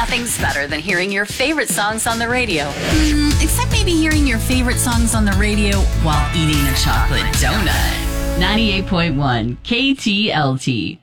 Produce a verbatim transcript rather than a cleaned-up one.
Nothing's better than hearing your favorite songs on the radio. Mm, except maybe hearing your favorite songs on the radio while eating a chocolate donut. ninety-eight point one K T L T.